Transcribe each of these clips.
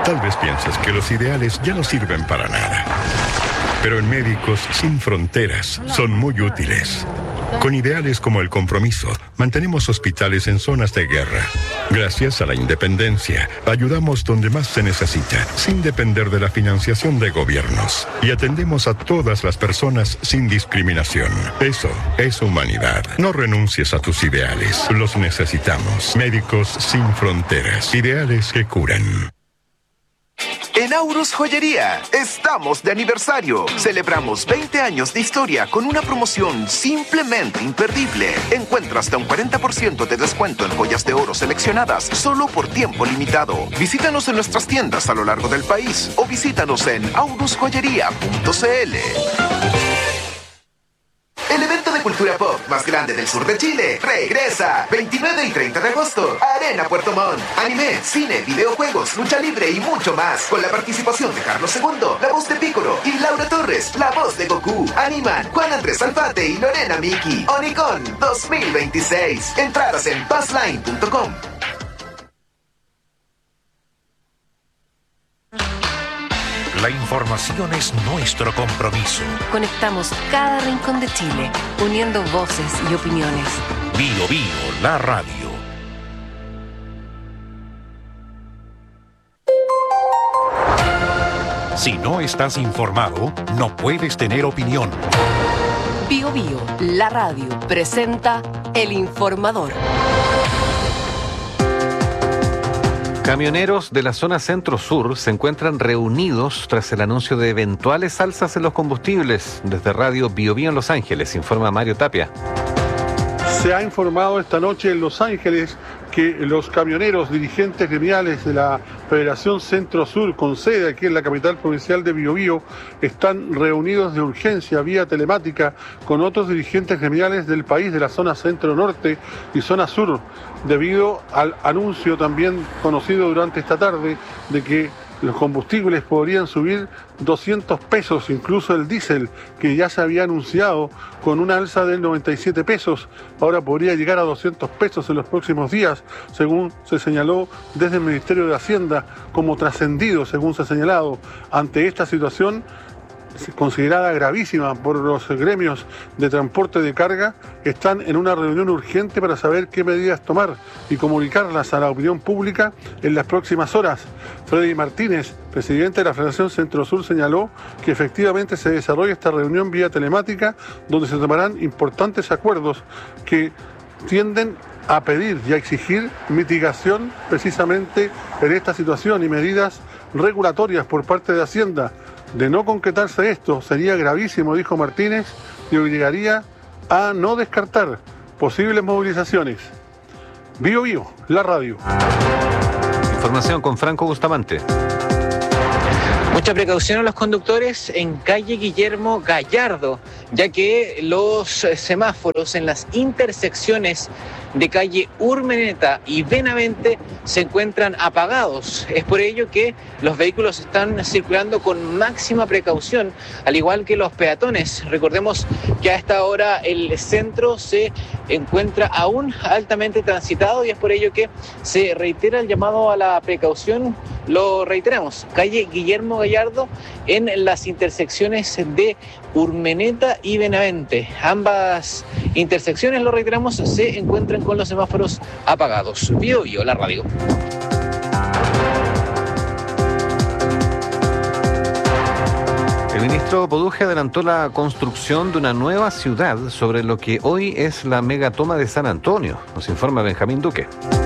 Tal vez pienses que los ideales ya no sirven para nada. Pero en Médicos Sin Fronteras son muy útiles. Con ideales como el compromiso, mantenemos hospitales en zonas de guerra. Gracias a la independencia, ayudamos donde más se necesita, sin depender de la financiación de gobiernos. Y atendemos a todas las personas sin discriminación. Eso es humanidad. No renuncies a tus ideales. Los necesitamos. Médicos Sin Fronteras. Ideales que curan. En Aurus Joyería, estamos de aniversario. Celebramos 20 años de historia con una promoción simplemente imperdible. Encuentra hasta un 40% de descuento en joyas de oro seleccionadas solo por tiempo limitado. Visítanos en nuestras tiendas a lo largo del país o visítanos en aurusjoyería.cl. El evento de cultura pop más grande del sur de Chile regresa 29 y 30 de agosto. Arena Puerto Montt. Anime, cine, videojuegos, lucha libre y mucho más. Con la participación de Carlos II, la voz de Piccolo, y Laura Torres, la voz de Goku. Animan Juan Andrés Alfate y Lorena Miki. Onicon 2026. Entradas en passline.com. La información es nuestro compromiso. Conectamos cada rincón de Chile, uniendo voces y opiniones. Bio Bio, la radio. Si no estás informado, no puedes tener opinión. Bio Bio, la radio, presenta El Informador. Camioneros de la zona centro-sur se encuentran reunidos tras el anuncio de eventuales alzas en los combustibles. Desde Radio Bio Bio en Los Ángeles, informa Mario Tapia. Se ha informado esta noche en Los Ángeles que los camioneros dirigentes gremiales de la Federación Centro-Sur, con sede aquí en la capital provincial de Biobío, están reunidos de urgencia vía telemática con otros dirigentes gremiales del país de la zona centro-norte y zona sur, debido al anuncio también conocido durante esta tarde de que los combustibles podrían subir 200 pesos, incluso el diésel, que ya se había anunciado con una alza de 97 pesos, ahora podría llegar a 200 pesos en los próximos días, según se señaló desde el Ministerio de Hacienda, como trascendido, según se ha señalado. Ante esta situación, considerada gravísima por los gremios de transporte de carga, están en una reunión urgente para saber qué medidas tomar y comunicarlas a la opinión pública en las próximas horas. Freddy Martínez, presidente de la Federación Centro-Sur, señaló que efectivamente se desarrolla esta reunión vía telemática donde se tomarán importantes acuerdos que tienden a pedir y a exigir mitigación precisamente en esta situación y medidas regulatorias por parte de Hacienda. De no concretarse esto, sería gravísimo, dijo Martínez, y obligaría a no descartar posibles movilizaciones. Bio Bio, la radio. Información con Franco Bustamante. Mucha precaución a los conductores en calle Guillermo Gallardo, ya que los semáforos en las intersecciones de calle Urmeneta y Benavente se encuentran apagados. Es por ello que los vehículos están circulando con máxima precaución, al igual que los peatones. Recordemos que a esta hora el centro se encuentra aún altamente transitado y es por ello que se reitera el llamado a la precaución. Lo reiteramos, calle Guillermo Gallardo en las intersecciones de Urmeneta y Benavente. Ambas intersecciones, lo reiteramos, se encuentran con los semáforos apagados. Bio Bio, la radio. El ministro Poduje adelantó la construcción de una nueva ciudad sobre lo que hoy es la megatoma de San Antonio. Nos informa Benjamín Duque.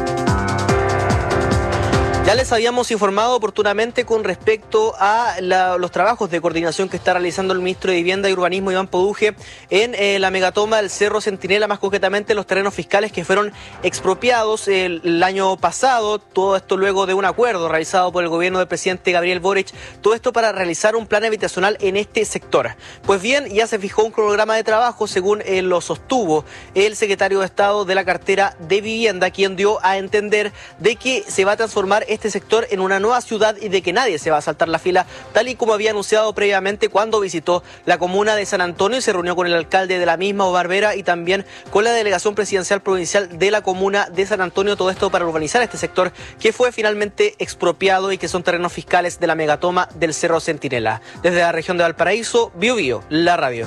Ya les habíamos informado oportunamente con respecto a los trabajos de coordinación que está realizando el ministro de Vivienda y Urbanismo, Iván Poduje, en la megatoma del Cerro Centinela, más concretamente los terrenos fiscales que fueron expropiados el año pasado, todo esto luego de un acuerdo realizado por el gobierno del presidente Gabriel Boric, todo esto para realizar un plan habitacional en este sector. Pues bien, ya se fijó un cronograma de trabajo, según lo sostuvo el secretario de Estado de la cartera de Vivienda, quien dio a entender de que se va a transformar esta este sector en una nueva ciudad y de que nadie se va a saltar la fila, tal y como había anunciado previamente cuando visitó la comuna de San Antonio y se reunió con el alcalde de la misma, Omar Vera, y también con la delegación presidencial provincial de la comuna de San Antonio, todo esto para urbanizar este sector que fue finalmente expropiado y que son terrenos fiscales de la megatoma del Cerro Centinela. Desde la región de Valparaíso, Biobío, la radio.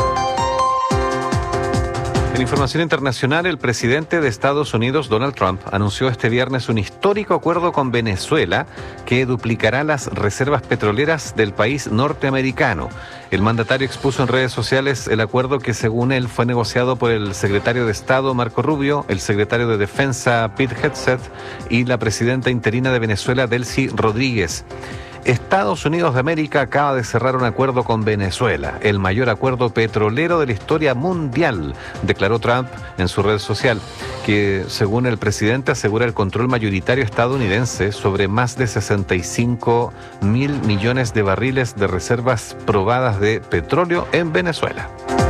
En información internacional, el presidente de Estados Unidos, Donald Trump, anunció este viernes un histórico acuerdo con Venezuela que duplicará las reservas petroleras del país norteamericano. El mandatario expuso en redes sociales el acuerdo que, según él, fue negociado por el secretario de Estado, Marco Rubio, el secretario de Defensa, Pete Hegseth, y la presidenta interina de Venezuela, Delcy Rodríguez. Estados Unidos de América acaba de cerrar un acuerdo con Venezuela, el mayor acuerdo petrolero de la historia mundial, declaró Trump en su red social, que según el presidente asegura el control mayoritario estadounidense sobre más de 65 mil millones de barriles de reservas probadas de petróleo en Venezuela.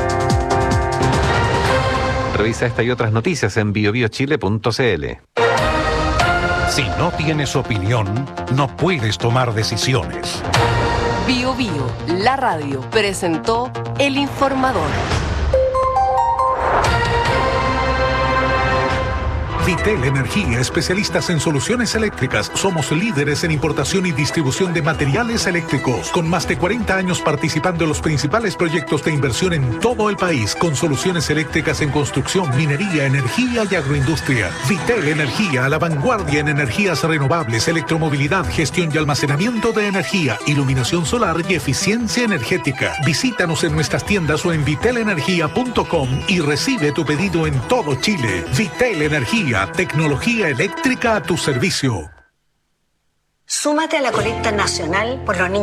Revisa esta y otras noticias en biobiochile.cl. Si no tienes opinión, no puedes tomar decisiones. Biobío, la radio, presentó El Informador. Vitel Energía, especialistas en soluciones eléctricas. Somos líderes en importación y distribución de materiales eléctricos, con más de 40 años participando en los principales proyectos de inversión en todo el país, con soluciones eléctricas en construcción, minería, energía y agroindustria. Vitel Energía, a la vanguardia en energías renovables, electromovilidad, gestión y almacenamiento de energía, iluminación solar y eficiencia energética. Visítanos en nuestras tiendas o en vitelenergia.com y recibe tu pedido en todo Chile. Vitel Energía, tecnología eléctrica a tu servicio. Súmate a la colecta nacional por los niños